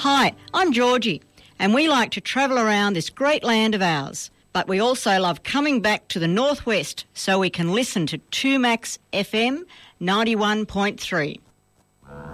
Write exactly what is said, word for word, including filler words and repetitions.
Hi, I'm Georgie, and we like to travel around this great land of ours. But we also love coming back to the northwest so we can listen to two Max F M ninety-one point three.